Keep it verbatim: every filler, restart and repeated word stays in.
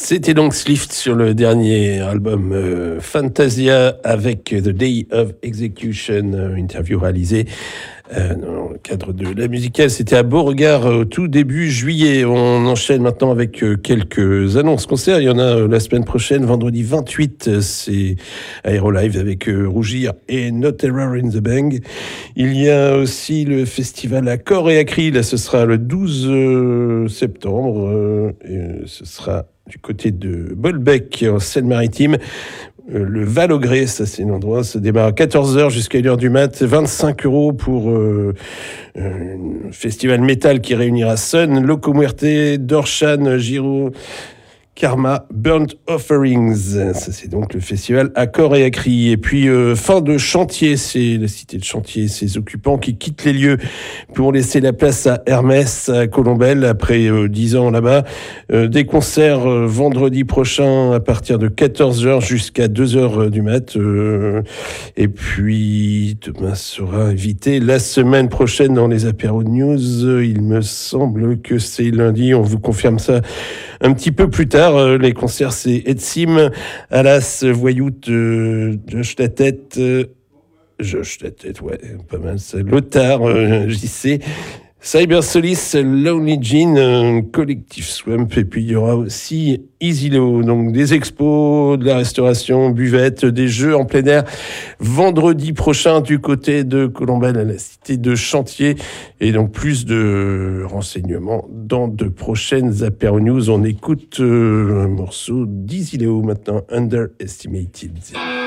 C'était donc Slift sur le dernier album euh, Fantasia avec The Day of Execution, euh, interview réalisée euh, dans le cadre de la musicale. C'était à Beauregard au tout début juillet. On enchaîne maintenant avec euh, quelques annonces concerts. Il y en a euh, la semaine prochaine, vendredi vingt-huit, euh, c'est Aérolive avec euh, Rougir et No Terror in the Bang. Il y a aussi le festival à Corps et à Cri. Là, ce sera le douze euh, septembre. Euh, et, euh, ce sera du côté de Bolbec, en Seine-Maritime. Euh, le Val-au-Gré, ça c'est l'endroit, ça démarre à quatorze heures jusqu'à une heure du mat. vingt-cinq euros pour euh, un festival métal qui réunira Sun, Loco Muerte, Dorshan, Giro, Karma, Burnt Offerings. Ça, c'est donc le festival à corps et à cri. Et puis, euh, fin de chantier, c'est la cité de chantier, ces occupants qui quittent les lieux pour laisser la place à Hermès, à Colombelle, après euh, dix ans là-bas. Euh, des concerts euh, vendredi prochain à partir de quatorze heures jusqu'à deux heures du mat. Euh, et puis, Thomas sera invité la semaine prochaine dans les apéros news. Il me semble que c'est lundi. On vous confirme ça un petit peu plus tard. Les concerts, c'est Edsim, Alas, Voyoute, euh, Josh la tête, euh, Josh la tête, ouais, pas mal ça, Lothar, euh, J C, Cyber Solis, Lonely Jean, euh, Collectif Swamp, et puis il y aura aussi Easylo, donc des expos, de la restauration, buvette, des jeux en plein air, vendredi prochain du côté de Colombelle à la cité de Chantier, et donc plus de renseignements dans de prochaines apéro news. On écoute euh, un morceau d'Easylo maintenant, Underestimated.